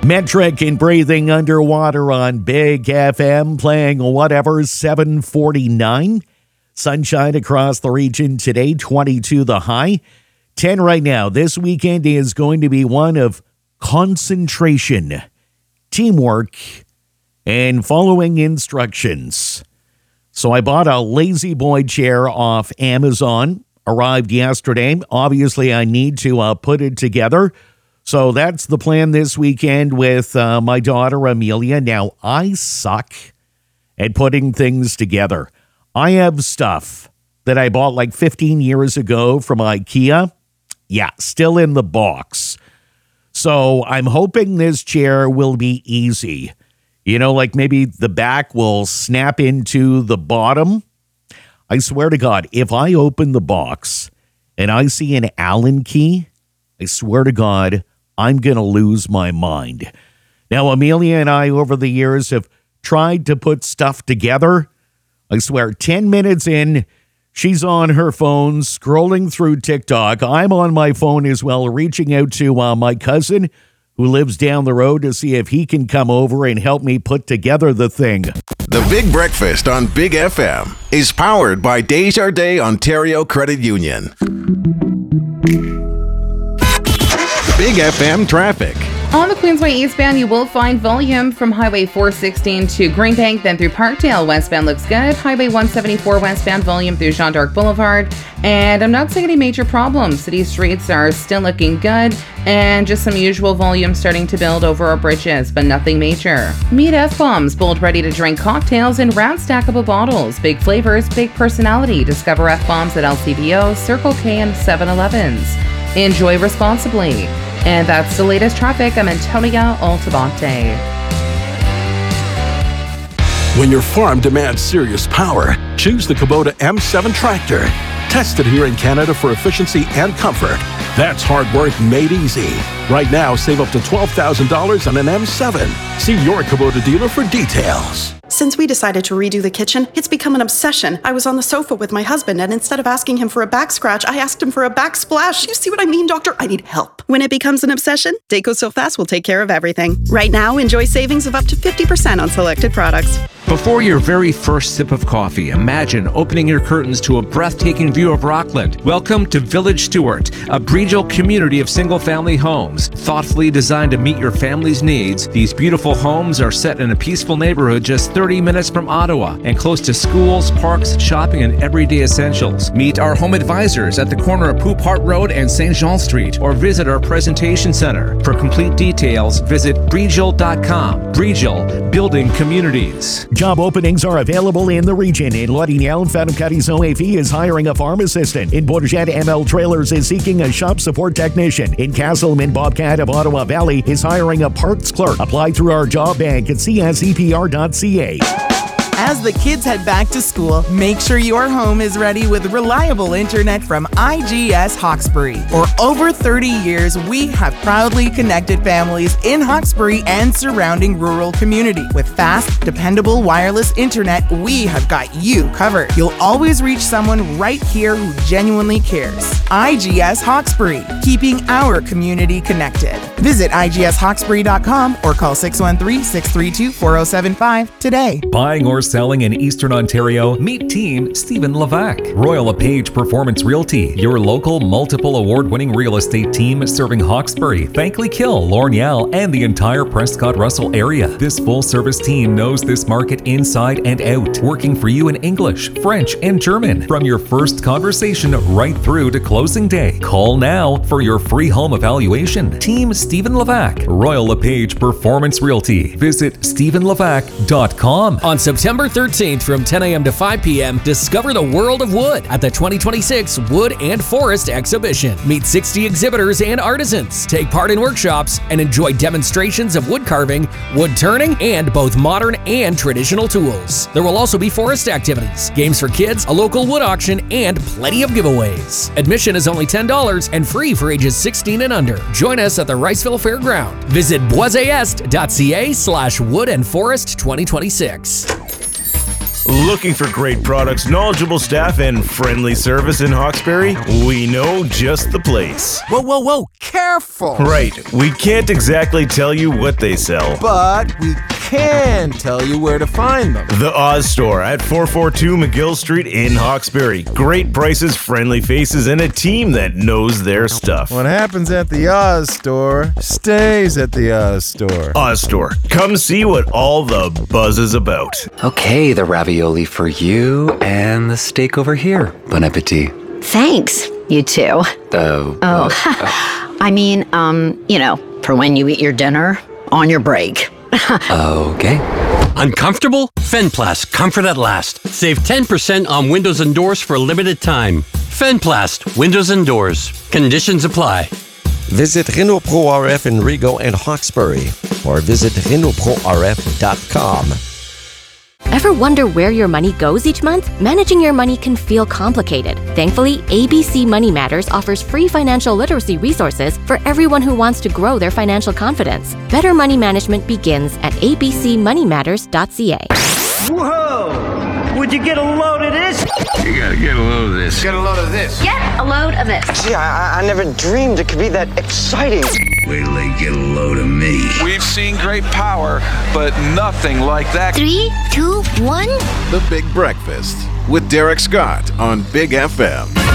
Metric and Breathing Underwater on Big FM, playing whatever, 7:49. Sunshine across the region today, 22 the high, 10 right now. This weekend is going to be one of concentration, teamwork, and following instructions. So I bought a Lazy Boy chair off Amazon, arrived yesterday. Obviously, I need to put it together. So that's the plan this weekend with my daughter, Amelia. Now, I suck at putting things together. I have stuff that I bought like 15 years ago from IKEA. Yeah, still in the box. So I'm hoping this chair will be easy. You know, like maybe the back will snap into the bottom. I swear to God, if I open the box and I see an Allen key, I swear to God, I'm going to lose my mind. Now, Amelia and I, over the years, have tried to put stuff together. I swear, 10 minutes in, she's on her phone, scrolling through TikTok. I'm on my phone as well, reaching out to my cousin who lives down the road to see if he can come over and help me put together the thing. The Big Breakfast on Big FM is powered by Desjardins Ontario Credit Union. Big FM traffic. On the Queensway eastbound, you will find volume from Highway 416 to Greenbank, then through Parkdale. Westbound looks good. Highway 174 westbound, volume through Jean d'Arc Boulevard. And I'm not seeing any major problems. City streets are still looking good, and just some usual volume starting to build over our bridges, but nothing major. Meet F-Bombs, bold ready to drink cocktails in round stackable bottles. Big flavors, big personality. Discover F-Bombs at LCBO, Circle K, and 7-Elevens. Enjoy responsibly. And that's the latest traffic. I'm Antonia Altabante. When your farm demands serious power, choose the Kubota M7 tractor. Tested here in Canada for efficiency and comfort. That's hard work made easy. Right now, save up to $12,000 on an M7. See your Kubota dealer for details. Since we decided to redo the kitchen, it's become an obsession. I was on the sofa with my husband, and instead of asking him for a back scratch, I asked him for a backsplash. You see what I mean, doctor? I need help. When it becomes an obsession, Daco Surface will take care of everything. Right now, enjoy savings of up to 50% on selected products. Before your very first sip of coffee, imagine opening your curtains to a breathtaking view of Rockland. Welcome to Village Stewart, a Breedel community of single-family homes. Thoughtfully designed to meet your family's needs, these beautiful homes are set in a peaceful neighborhood just 30 minutes from Ottawa and close to schools, parks, shopping, and everyday essentials. Meet our home advisors at the corner of Poupart Road and St. Jean Street, or visit our presentation center. For complete details, visit Breedel.com. Breedel, building communities. Job openings are available in the region. In Lauderdale, Fatum-Carison AV is hiring a farm assistant. In Bourget, ML Trailers is seeking a shop support technician. In Castleman, Bobcat of Ottawa Valley is hiring a parts clerk. Apply through our job bank at csepr.ca. As the kids head back to school, make sure your home is ready with reliable internet from IGS Hawkesbury. For over 30 years, we have proudly connected families in Hawkesbury and surrounding rural community. With fast, dependable wireless internet, we have got you covered. You'll always reach someone right here who genuinely cares. IGS Hawkesbury, keeping our community connected. Visit igshawkesbury.com or call 613-632-4075 today. Buying or selling in Eastern Ontario? Meet Team Stephen Levac. Royal LePage Performance Realty, your local multiple award-winning real estate team serving Hawkesbury, Thankley Kill, Lornial, and the entire Prescott Russell area. This full-service team knows this market inside and out, working for you in English, French, and German from your first conversation right through to closing day. Call now for your free home evaluation. Team Stephen Levac, Royal LePage Performance Realty. Visit StephenLevac.com. On September 13th from 10 a.m. to 5 p.m., discover the world of wood at the 2026 Wood and Forest Exhibition. Meet 60 exhibitors and artisans, take part in workshops, and enjoy demonstrations of wood carving, wood turning, and both modern and traditional tools. There will also be forest activities, games for kids, a local wood auction, and plenty of giveaways. Admission is only $10 and free for ages 16 and under. Join us at the Riceville Fairground. Visit boisest.ca/Wood and Forest 2026. Looking for great products, knowledgeable staff, and friendly service in Hawkesbury? We know just the place. Whoa, careful! Right, we can't exactly tell you what they sell. But we can tell you where to find them. The Oz Store at 442 McGill Street in Hawkesbury. Great prices, friendly faces, and a team that knows their stuff. What happens at the Oz Store stays at the Oz Store. Oz Store. Come see what all the buzz is about. Okay, the ravioli for you and the steak over here. Bon appetit. Thanks, you two. I mean, for when you eat your dinner on your break. Okay. Uncomfortable? Fenplast, comfort at last. Save 10% on windows and doors for a limited time. Fenplast, windows and doors. Conditions apply. Visit Renault Pro RF in Rigaud and Hawkesbury, or visit RenaultProRF.com. Ever wonder where your money goes each month? Managing your money can feel complicated. Thankfully, ABC Money Matters offers free financial literacy resources for everyone who wants to grow their financial confidence. Better money management begins at abcmoneymatters.ca. Whoa! Would you get a load of this? You gotta get a load of this. Get a load of this. Get a load of this. Gee, I never dreamed it could be that exciting. Wait till they get a load of me. We've seen great power, but nothing like that. 3, 2, 1. The Big Breakfast with Derek Scott on Big FM.